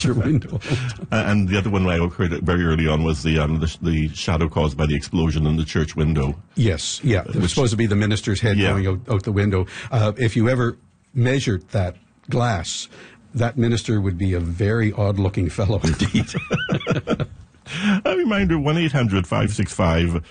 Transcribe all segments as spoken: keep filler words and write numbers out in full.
your window. And the other one I heard very early on was the, um, the the shadow caused by the explosion in the church window. Yes, yeah. It was supposed to be the minister's head Yeah. going out, out the window. Uh, if you ever measured that glass, that minister would be a very odd-looking fellow indeed. A reminder, one eight hundred five six five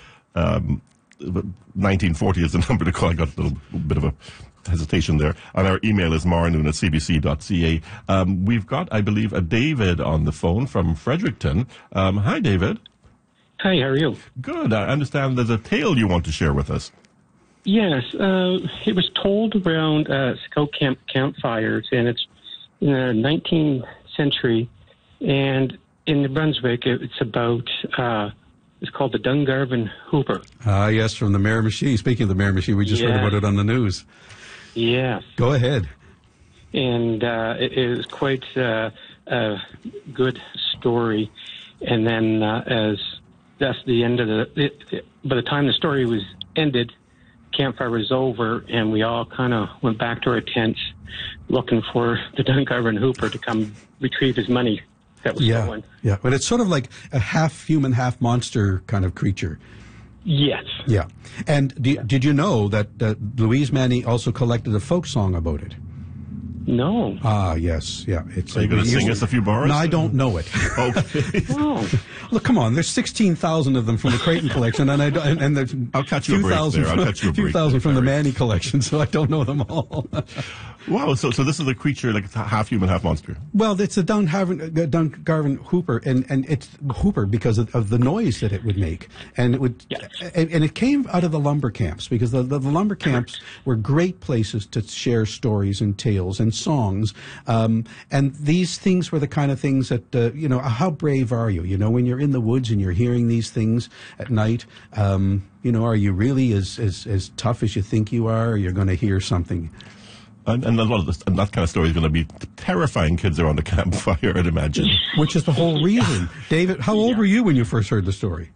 nineteen forty is the number to call. I got a little bit of a hesitation there. And our email is marnoon at c b c dot c a. Um, we've got, I believe, a David on the phone from Fredericton. Um, hi, David. Hi, how are you? Good. I understand there's a tale you want to share with us. Yes, uh, it was told around uh, scout camp campfires, and it's in the nineteenth century, and in New Brunswick, it's about, uh, it's called the Dungarvan Hooper. Ah, yes, from the Miramichi. Speaking of the Miramichi, we just Yeah. heard about it on the news. Yes. Go ahead. And uh, it, it was quite uh, a good story. And then uh, as that's the end of the, it, it, by the time the story was ended, campfire was over, and we all kind of went back to our tents looking for the Dungarvan Hooper to come retrieve his money that was Yeah, stolen. yeah. But it's sort of like a half human, half monster kind of creature. Yes. Yeah. And do, did you know that uh, Louise Manny also collected a folk song about it? No. Ah, yes, yeah. It's Are you going to sing us a few bars? No, I don't know it. Okay. Oh. Look, come on. There's sixteen thousand of them from the Creighton collection, and I don't- and, and there's I'll catch you a few break thousand there. I'll from, catch you a few break thousand there, from the Barry. Manny collection, so I don't know them all. Wow, so so this is a creature like half human, half monster. Well, it's a Dungarvan, uh, Dungarvan Hooper, and, and it's Hooper because of, of the noise that it would make, and it would, Yes. and, and it came out of the lumber camps because the, the, the lumber camps were great places to share stories and tales and songs, um, and these things were the kind of things that uh, you know. How brave are you? You know, when you're in the woods and you're hearing these things at night. Um, you know, are you really as, as as tough as you think you are? Or you're going to hear something. And, and a lot of this, and that kind of story is going to be terrifying kids around a campfire, I'd imagine. Which is the whole reason. David, how old were you when you first heard the story?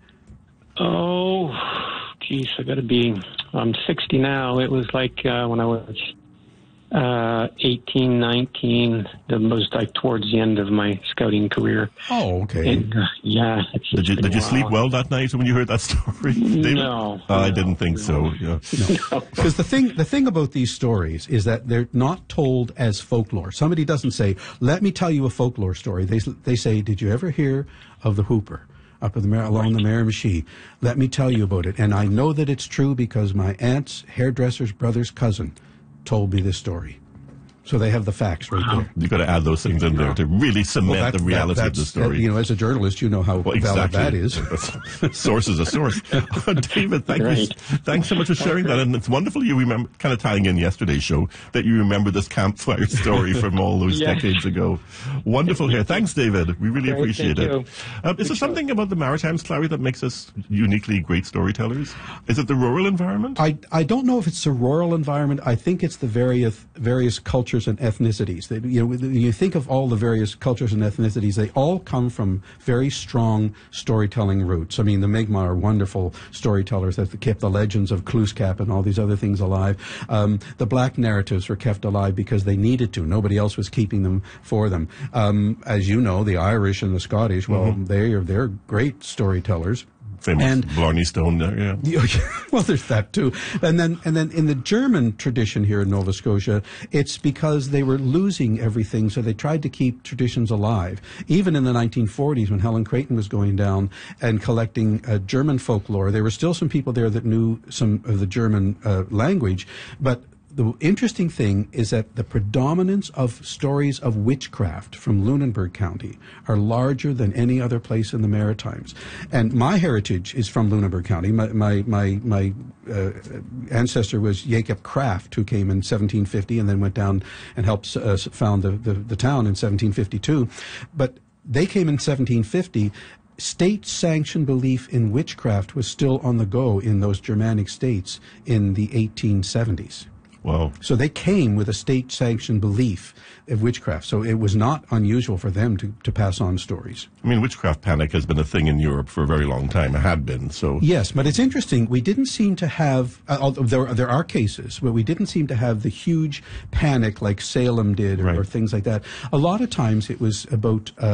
Oh, geez, I got to be, I'm sixty now. It was like uh, when I was uh, eighteen, nineteen, the most like towards the end of my scouting career. Oh, okay. And, uh, yeah. It's Did you been did you a sleep while. well that night when you heard that story, David? No, Uh, I no, didn't think so. Yeah. Because the thing, the thing about these stories is that they're not told as folklore. Somebody doesn't say, "Let me tell you a folklore story." They they say, "Did you ever hear of the Hooper up in the Mar- along the Miramichi? Let me tell you about it." And I know that it's true because my aunt's hairdresser's brother's cousin told me this story. So they have the facts right there. You've got to add those things in there to really cement Well, that- the reality that- of the that's- story. that, you know, as a journalist, you know how Well, valid that exactly. is. Source is a source. Uh, David, thank you. Right. Thanks so much for sharing that. And it's wonderful you remember, kind of tying in yesterday's show, that you remember this campfire story from all those Yeah. decades ago. Wonderful here. Thanks, David. We really Great, appreciate thank it. you. Um, is there something about the Maritimes, Clary, that makes us uniquely great storytellers? Is it the rural environment? I, I don't know if it's the rural environment. I think it's the various various cultures and ethnicities. They, you know, when you think of all the various cultures and ethnicities, they all come from very strong storytelling roots. I mean, the Mi'kmaq are wonderful storytellers that kept the legends of Glooscap and all these other things alive. Um, the black narratives were kept alive because they needed to. Nobody else was keeping them for them. Um, as you know, the Irish and the Scottish, well, Mm-hmm. they are they're great storytellers. Famous and- Blarney Stone there, yeah. Yeah, well, there's that too, and then and then in the German tradition here in Nova Scotia, it's because they were losing everything, so they tried to keep traditions alive. Even in the nineteen forties, when Helen Creighton was going down and collecting uh, German folklore, there were still some people there that knew some of the German uh, language, but the interesting thing is that the predominance of stories of witchcraft from Lunenburg County are larger than any other place in the Maritimes. And my heritage is from Lunenburg County. My my my, my uh, ancestor was Jacob Kraft, who came in seventeen fifty and then went down and helped uh, found the, the, the town in seventeen fifty-two. But they came in seventeen fifty. State-sanctioned belief in witchcraft was still on the go in those Germanic states in the eighteen seventies. Wow. So they came with a state-sanctioned belief of witchcraft. So it was not unusual for them to, to pass on stories. I mean, witchcraft panic has been a thing in Europe for a very long time. It had been, so... Yes, but it's interesting. We didn't seem to have, uh, although there, there are cases, but we didn't seem to have the huge panic like Salem did or, Right. or things like that. A lot of times it was about... Uh,